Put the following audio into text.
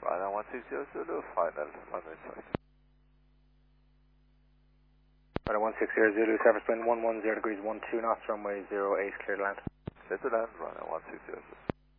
Ryanair 160 Zulu, final runway choice. Ryanair 160 Zulu, surface wind 110 degrees 12 knots, runway 08, clear to land. Clear to land, Ryanair 160 Zulu.